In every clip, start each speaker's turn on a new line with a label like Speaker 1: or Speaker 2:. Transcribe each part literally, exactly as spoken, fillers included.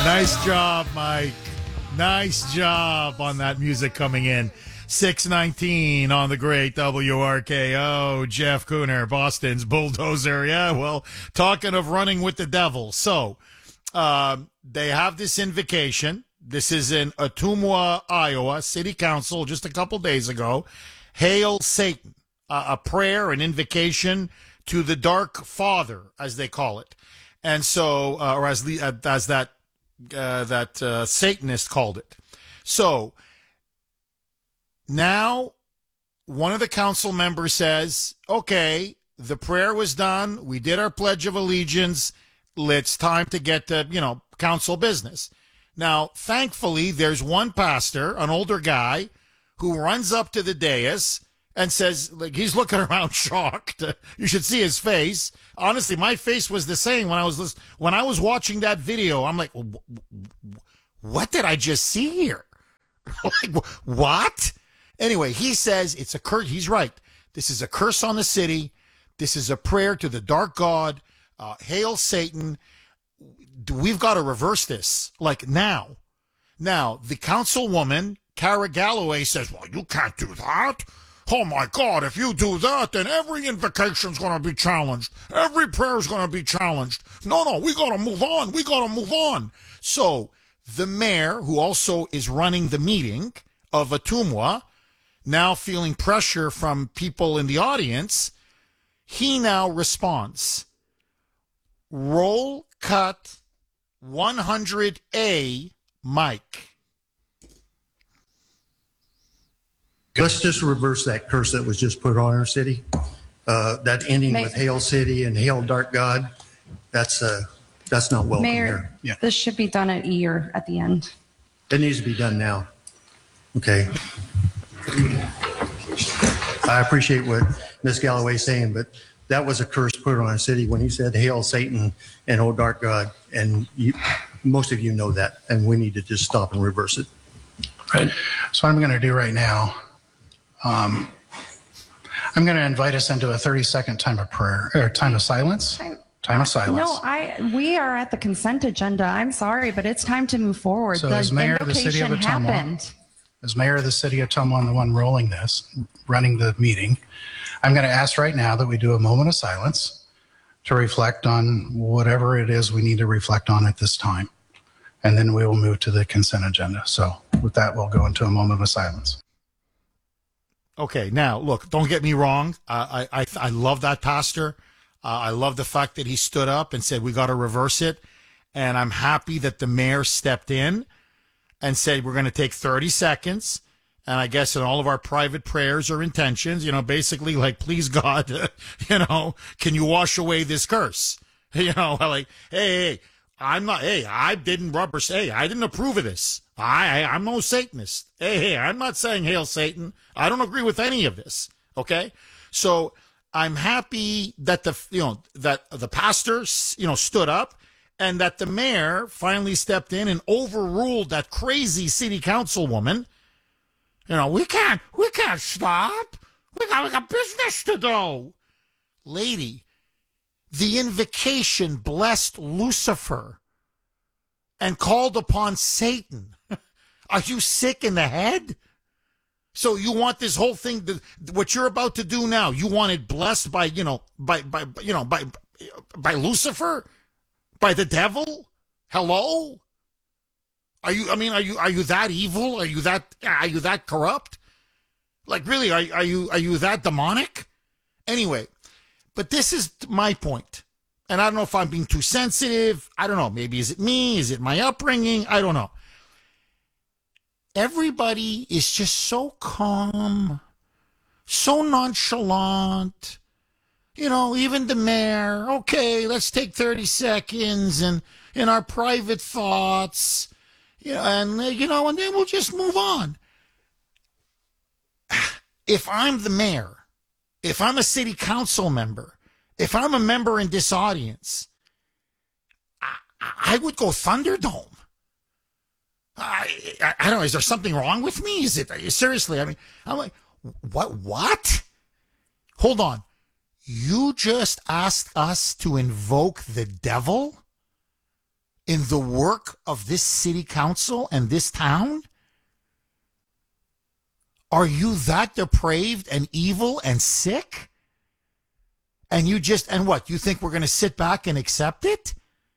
Speaker 1: Nice job, Mike. Nice job on that music coming in. six nineteen on the great W R K O. Jeff Cooner, Boston's bulldozer. Yeah, well, talking of running with the devil. So, um, they have this invocation. This is in Ottumwa, Iowa, City Council just a couple days ago. Hail Satan, uh, a prayer, an invocation to the Dark Father, as they call it. And so, uh, or as, the, uh, as that Uh, that uh, Satanist called it. So now one of the council members says, okay, the prayer was done. We did our Pledge of Allegiance. It's time to get to, you know, council business. Now, thankfully, there's one pastor, an older guy, who runs up to the dais and says, like, he's looking around shocked. You should see his face. Honestly, my face was the same when I was listen- when I was watching that video. I'm like, what did I just see here? Like, what? Anyway, he says it's a curse. He's right. This is a curse on the city. This is a prayer to the dark god. Uh, Hail Satan. We've got to reverse this, like now. Now, the councilwoman, Cara Galloway, says, well, you can't do that. Oh, my God, if you do that, then every invocation's going to be challenged. Every prayer's going to be challenged. No, no, we got to move on. We got to move on. So the mayor, who also is running the meeting of Ottumwa, now feeling pressure from people in the audience, he now responds, roll cut one hundred A, Mike.
Speaker 2: Let's just reverse that curse that was just put on our city. Uh, that ending
Speaker 3: May-
Speaker 2: with Hail City and Hail Dark God, that's uh, that's not welcome
Speaker 3: Mayor,
Speaker 2: here. Yeah.
Speaker 3: this should be done at E or at the end.
Speaker 2: It needs to be done now. Okay. I appreciate what Miz Galloway's saying, but that was a curse put on our city when he said Hail Satan and Oh Dark God. And you, most of you know that, and we need to just stop and reverse it.
Speaker 4: Right. So what I'm going to do right now, um, I'm going to invite us into a thirty second time of prayer, or time of silence.
Speaker 3: Time-
Speaker 4: Time of silence.
Speaker 3: No, I. We are at the consent agenda. I'm sorry, but it's time to move forward.
Speaker 4: So
Speaker 3: the
Speaker 4: as mayor of the city of
Speaker 3: invocation
Speaker 4: Ottumwa,
Speaker 3: happened.
Speaker 4: As mayor of the city of Ottumwa and the one rolling this, running the meeting, I'm going to ask right now that we do a moment of silence to reflect on whatever it is we need to reflect on at this time. And then we will move to the consent agenda. So with that, we'll go into a moment of silence.
Speaker 1: Okay, now, look, don't get me wrong. Uh, I, I I love that pastor. Uh, I love the fact that he stood up and said, we got to reverse it. And I'm happy that the mayor stepped in and said, we're going to take thirty seconds. And I guess in all of our private prayers or intentions, you know, basically like, please God, you know, can you wash away this curse? You know, like, hey, hey, I'm not, hey, I didn't rubber, hey, I didn't approve of this. I, I, I'm no Satanist. Hey, hey, I'm not saying hail Satan. I don't agree with any of this. Okay. So I'm happy that the, you know, that the pastor, you know, stood up and that the mayor finally stepped in and overruled that crazy city councilwoman. You know, we can't, we can't stop. We got, we got business to do. Lady, the invocation blessed Lucifer and called upon Satan. Are you sick in the head? So you want this whole thing, to, what you're about to do now, you want it blessed by, you know, by, by, you know, by, by Lucifer? By the devil? Hello? Are you, I mean, are you, are you that evil? Are you that, are you that corrupt? Like, really, are, are you, are you that demonic? Anyway, but this is my point. And I don't know if I'm being too sensitive. I don't know. Maybe is it me? Is it my upbringing? I don't know. Everybody is just so calm, so nonchalant. You know, even the mayor, okay, let's take thirty seconds and in our private thoughts, you know, and, uh, you know, and then we'll just move on. If I'm the mayor, if I'm a city council member, if I'm a member in this audience, I, I would go Thunderdome. I, I I don't know. Is there something wrong with me? Is it seriously? I mean, I'm like, what? What? Hold on. You just asked us to invoke the devil? in the work of this city council and this town? Are you that depraved and evil and sick? And you just, and what, you think we're going to sit back and accept it?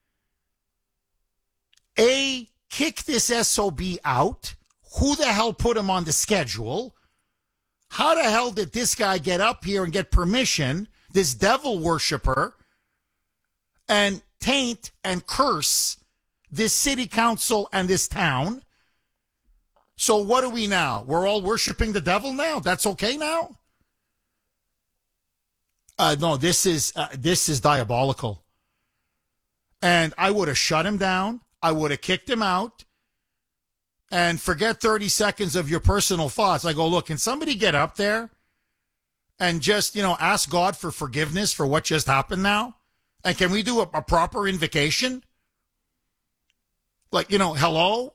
Speaker 1: A, kick this S O B out. Who the hell put him on the schedule? How the hell did this guy get up here and get permission, this devil worshiper, and taint and curse this city council and this town? So what are we now? We're all worshiping the devil now? That's okay now? Uh, no, this is uh, this is diabolical. And I would have shut him down. I would have kicked him out. And forget thirty seconds of your personal thoughts. I go, look, can somebody get up there and just, you know, ask God for forgiveness for what just happened now? And can we do a, a proper invocation? Like, you know, hello?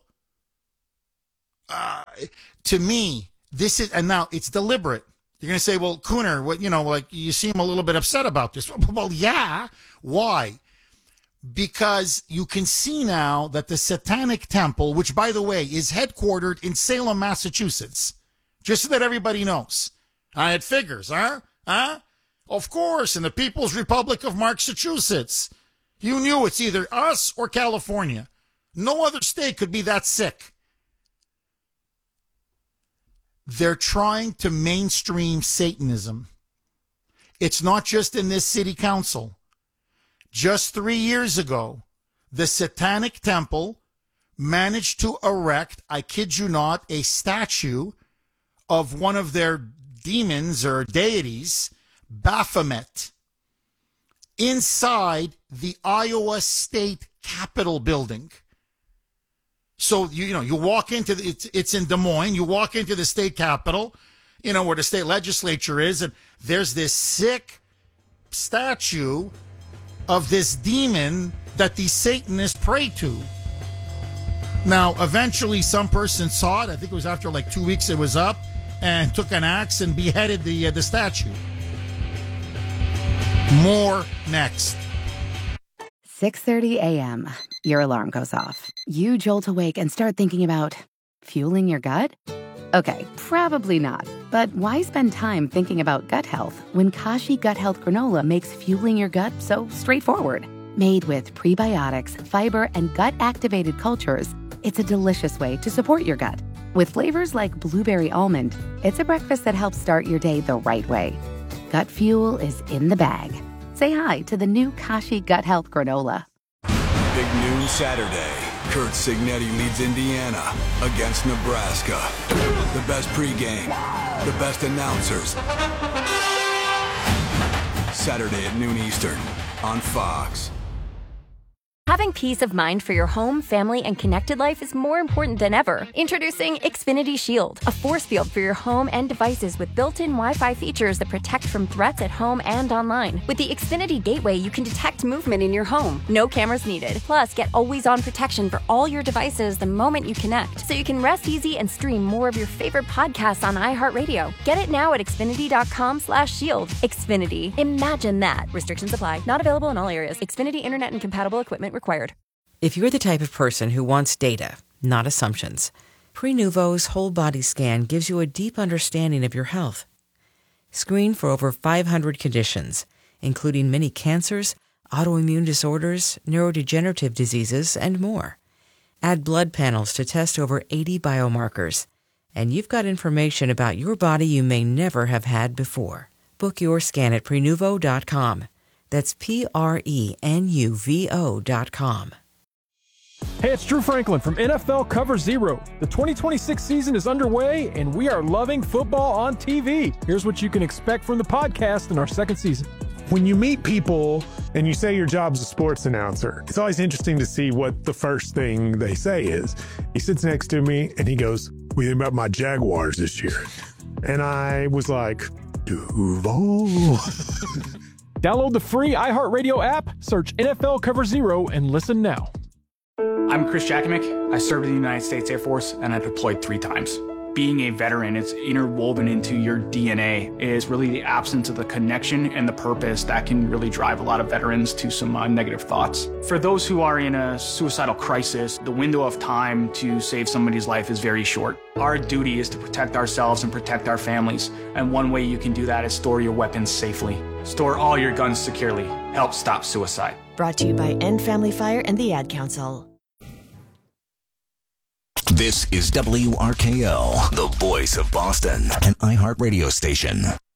Speaker 1: Uh, to me, this is, and now it's deliberate. You're going to say, well, Cooner, what, you know, like you seem a little bit upset about this. Well, yeah. Why? Because you can see now that the Satanic Temple, which, by the way, is headquartered in Salem, Massachusetts, just so that everybody knows. Uh, it figures, huh? Huh? Of course, in the People's Republic of Massachusetts. You knew it's either us or California. No other state could be that sick. They're trying to mainstream Satanism. It's not just in this city council. Just three years ago, the Satanic Temple managed to erect, I kid you not, a statue of one of their demons or deities, Baphomet, inside the Iowa State Capitol building. So, you, you know, you walk into, the, it's, it's in Des Moines, you walk into the state capitol, you know, where the state legislature is, and there's this sick statue of this demon that these Satanists pray to. Now, eventually some person saw it. I think it was after like two weeks it was up, and took an axe and beheaded the, uh, the statue. More next.
Speaker 5: six thirty a.m. Your alarm goes off. You jolt awake and start thinking about fueling your gut? Okay, probably not. But why spend time thinking about gut health when Kashi Gut Health Granola makes fueling your gut so straightforward? Made with prebiotics, fiber, and gut-activated cultures, it's a delicious way to support your gut. With flavors like blueberry almond, it's a breakfast that helps start your day the right way. Gut fuel is in the bag. Say hi to the new Kashi Gut Health Granola.
Speaker 6: Big noon Saturday. Kurt Signetti leads Indiana against Nebraska. The best pregame, the best announcers. Saturday at noon Eastern on Fox.
Speaker 7: Having peace of mind for your home, family, and connected life is more important than ever. Introducing Xfinity Shield, a force field for your home and devices with built-in Wi-Fi features that protect from threats at home and online. With the Xfinity Gateway, you can detect movement in your home. No cameras needed. Plus, get always-on protection for all your devices the moment you connect, so you can rest easy and stream more of your favorite podcasts on iHeartRadio. Get it now at Xfinity.com slash shield. Xfinity. Imagine that. Restrictions apply. Not available in all areas. Xfinity Internet and compatible equipment required.
Speaker 8: If you're the type of person who wants data, not assumptions, Prenuvo's whole body scan gives you a deep understanding of your health. Screen for over five hundred conditions, including many cancers, autoimmune disorders, neurodegenerative diseases, and more. Add blood panels to test over eighty biomarkers, and you've got information about your body you may never have had before. Book your scan at Prenuvo dot com. That's P R E N U V O dot com.
Speaker 9: Hey, it's Drew Franklin from N F L Cover Zero. The twenty twenty-six season is underway, and we are loving football on T V. Here's what you can expect from the podcast in our second season.
Speaker 10: When you meet people and you say your job's a sports announcer, it's always interesting to see what the first thing they say is. He sits next to me, and he goes, "What do you think about my Jaguars this year?" And I was like, Duval.
Speaker 9: Download the free iHeartRadio app, search N F L Cover Zero, and listen now.
Speaker 11: I'm Chris Jackimick. I served in the United States Air Force, and I deployed three times. being a veteran, it's interwoven into your D N A, is really the absence of the connection and the purpose that can really drive a lot of veterans to some uh, negative thoughts. For those who are in a suicidal crisis, the window of time to save somebody's life is very short. Our duty is to protect ourselves and protect our families, and one way you can do that is store your weapons safely. Store all your guns securely. Help stop suicide.
Speaker 12: Brought to you by End Family Fire and the Ad Council.
Speaker 13: This is W R K L, the voice of Boston, an iHeart radio station.